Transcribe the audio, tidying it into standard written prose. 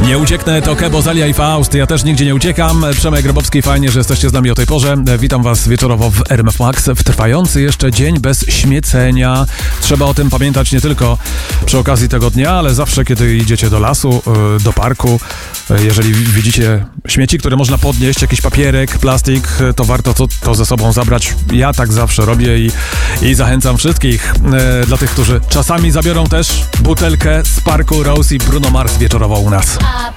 Nie ucieknę, to Kebo, Zelia i Faust. Ja też nigdzie nie uciekam. Przemek Grabowski, fajnie, że jesteście z nami o tej porze. Witam was wieczorowo w RMF Max, w trwający jeszcze dzień bez śmiecenia. Trzeba o tym pamiętać nie tylko przy okazji tego dnia, ale zawsze, kiedy idziecie do lasu, do parku. Jeżeli widzicie śmieci, które można podnieść, jakiś papierek, plastik, to warto to ze sobą zabrać. Ja tak zawsze robię i zachęcam wszystkich. Dla tych, którzy czasami zabiorą też butelkę z parku Rose i Bruno Mars wieczorowo u nas.